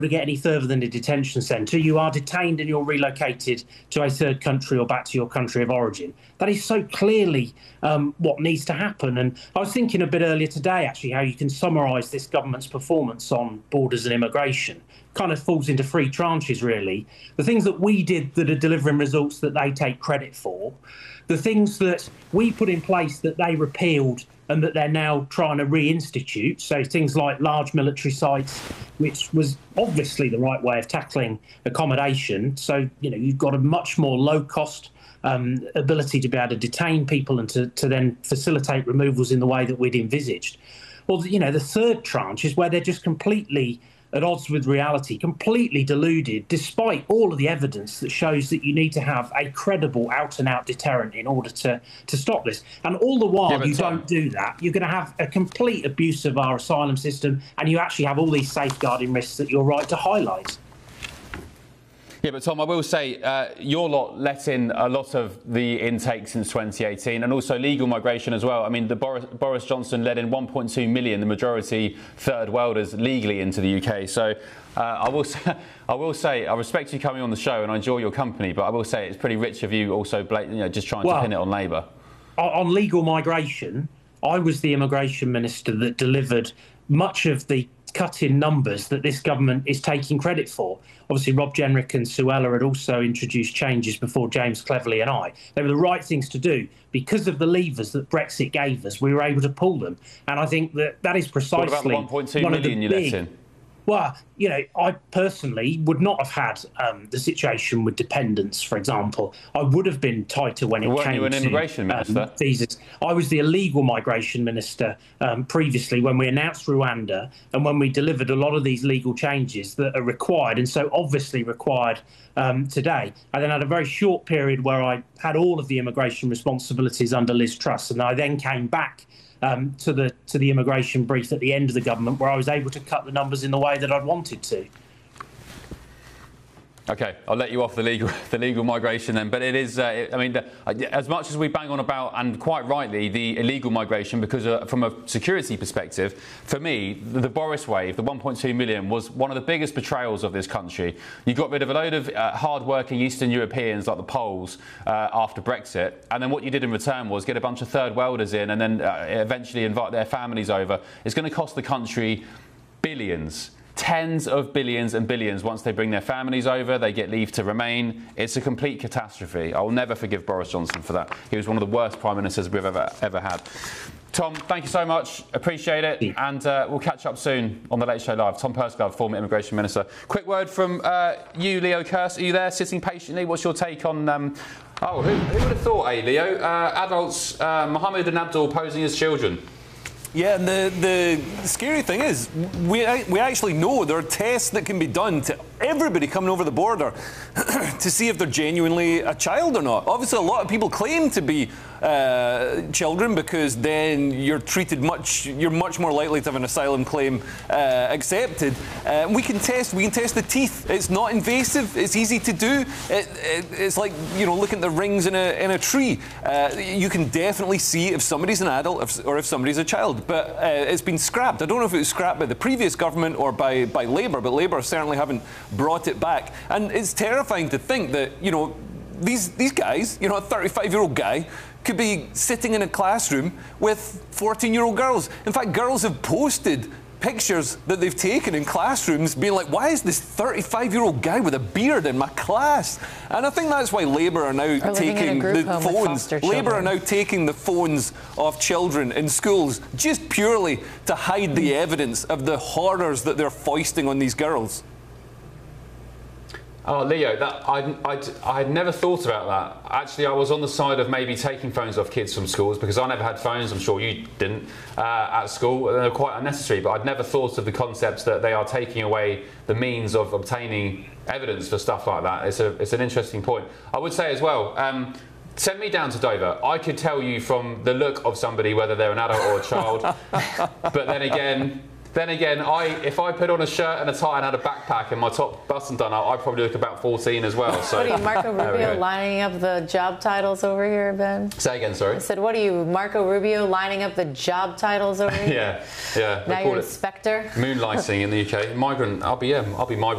to get any further than a detention centre. You are detained and you're relocated to a third country or back to your country of origin. That is so clearly what needs to happen. And I was thinking a bit earlier today, actually, how you can summarise this government's performance on borders and immigration. Kind of falls into three tranches, really. The things that we did that are delivering results that they take credit for, the things that we put in place that they repealed and that they're now trying to reinstitute. So things like large military sites, which was obviously the right way of tackling accommodation. So, you've got a much more low-cost ability to be able to detain people and to then facilitate removals in the way that we'd envisaged. Well, the third tranche is where they're just completely at odds with reality, completely deluded, despite all of the evidence that shows that you need to have a credible out-and-out deterrent in order to stop this. And all the while you don't do that, you're going to have a complete abuse of our asylum system, and you actually have all these safeguarding risks that you're right to highlight. Yeah, but Tom, I will say your lot let in a lot of the intake since 2018, and also legal migration as well. I mean, Boris Johnson let in 1.2 million, the majority third worlders, legally into the UK. So I will say I respect you coming on the show and I enjoy your company, but I will say it's pretty rich of you also just trying to pin it on Labour. On legal migration, I was the immigration minister that delivered much of the cut in numbers that this government is taking credit for. Obviously, Rob Jenrick and Suella had also introduced changes before James Cleverly and I. They were the right things to do. Because of the levers that Brexit gave us, we were able to pull them. And I think that is precisely... What about the 1.2 million you let in? Well, I personally would not have had the situation with dependents, for example. I would have been tighter when it came to... Weren't you an immigration minister? Visas. I was the illegal migration minister previously when we announced Rwanda and when we delivered a lot of these legal changes that are required and so obviously required today. I then had a very short period where I had all of the immigration responsibilities under Liz Truss, and I then came back to the immigration brief at the end of the government, where I was able to cut the numbers in the way that I'd wanted to. OK, I'll let you off the legal migration then. But it is, I mean, as much as we bang on about, and quite rightly, the illegal migration, because from a security perspective, for me, the Boris wave, the 1.2 million, was one of the biggest betrayals of this country. You got rid of a load of hard-working Eastern Europeans like the Poles after Brexit, and then what you did in return was get a bunch of third worlders in and then eventually invite their families over. It's going to cost the country billions. Tens of billions and billions once they bring their families over, they get leave to remain. It's a complete catastrophe. I will never forgive Boris Johnson for that. He was one of the worst prime ministers we've ever had. Tom, thank you so much. Appreciate it. And we'll catch up soon on The Late Show Live. Tom Persiglove, former immigration minister. Quick word from you, Leo Kearse. Are you there, sitting patiently? What's your take on... who would have thought, Leo? Adults, Mohammed and Abdul posing as children. Yeah, and the scary thing is, we actually know there are tests that can be done to everybody coming over the border to see if they're genuinely a child or not. Obviously, a lot of people claim to be children because then you're much more likely to have an asylum claim accepted. We can test the teeth. It's not invasive. It's easy to do. It's like looking at the rings in a tree. You can definitely see if somebody's an adult or if somebody's a child. But it's been scrapped. I don't know if it was scrapped by the previous government or by Labour, but Labour certainly haven't brought it back. And it's terrifying to think that, these guys, a 35-year-old guy, could be sitting in a classroom with 14-year-old girls. In fact, girls have posted pictures that they've taken in classrooms being like, why is this 35-year-old guy with a beard in my class? And I think that's why Labour are now taking the phones. Labour are now taking the phones of children in schools just purely to hide the evidence of the horrors that they're foisting on these girls. Oh, Leo, I had never thought about that. Actually, I was on the side of maybe taking phones off kids from schools because I never had phones. I'm sure you didn't at school. They're quite unnecessary, but I'd never thought of the concepts that they are taking away the means of obtaining evidence for stuff like that. It's an interesting point. I would say as well, send me down to Dover. I could tell you from the look of somebody whether they're an adult or a child. But then again, if I put on a shirt and a tie and had a backpack and my top button done up, I'd probably look about 14 as well. So, what are you, Marco Rubio, lining up the job titles over here, Ben? Say again, sorry. I said, what are you, Marco Rubio, lining up the job titles over here? Yeah. Now you're inspector. Moonlighting in the UK. Migrant. I'll be migrant.